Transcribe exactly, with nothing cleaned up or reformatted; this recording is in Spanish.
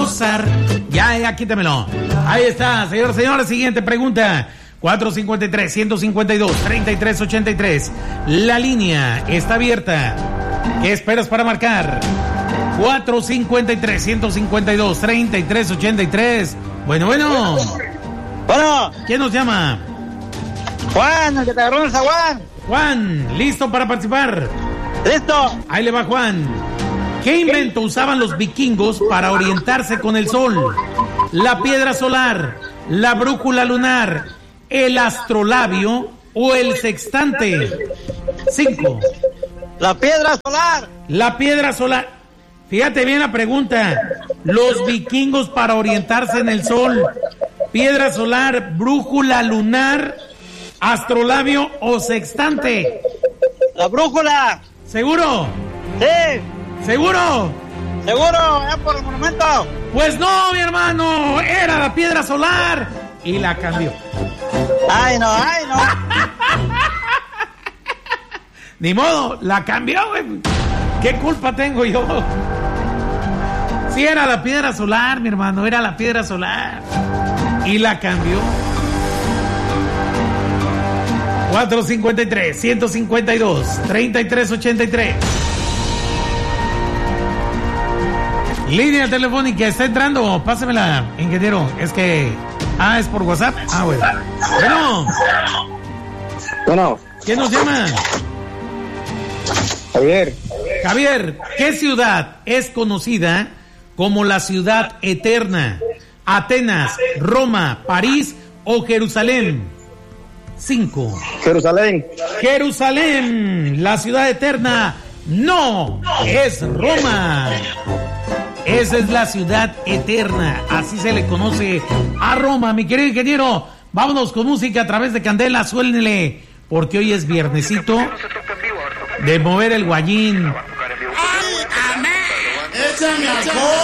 gozar. Ya, ya, quítamelo. Ahí está, señor, señora. Siguiente pregunta. cuatro cinco tres, uno cinco dos, tres tres ocho tres. La línea está abierta. ¿Qué esperas para marcar? cuatro cinco tres, uno cinco dos, tres tres ocho tres. Bueno, bueno. Bueno. ¿Quién nos llama? Juan, el que te agarró el zaguán. Juan, ¿listo para participar? ¡Listo! Ahí le va Juan. ¿Qué invento usaban los vikingos para orientarse con el sol? ¿La piedra solar, la brújula lunar, el astrolabio o el sextante? Cinco. La piedra solar. La piedra solar. Fíjate bien la pregunta. Los vikingos para orientarse en el sol. Piedra solar, brújula lunar, astrolabio o sextante. La brújula. ¿Seguro? Sí. ¿Seguro? Seguro, es por el monumento. Pues no, mi hermano, era la piedra solar y la cambió. Ay, no, ay, no. Ni modo, la cambió, güey. ¿Qué culpa tengo yo? Sí, era la piedra solar, mi hermano, era la piedra solar y la cambió. cuatro cinco tres, uno cinco dos, tres tres ocho tres. Línea telefónica, está entrando, pásemela, ingeniero. Es que... Ah, ¿es por WhatsApp? Ah, bueno. Bueno. Bueno. ¿Quién nos llama? Javier. Javier, ¿qué ciudad es conocida como la ciudad eterna? ¿Atenas, Roma, París o Jerusalén? Cinco. Jerusalén. Jerusalén, la ciudad eterna. No, es Roma. Esa es la ciudad eterna, así se le conoce a Roma. Mi querido ingeniero, vámonos con música a través de Candela, suélnele, porque hoy es viernesito de mover el guayín. ¡Échame alcohol!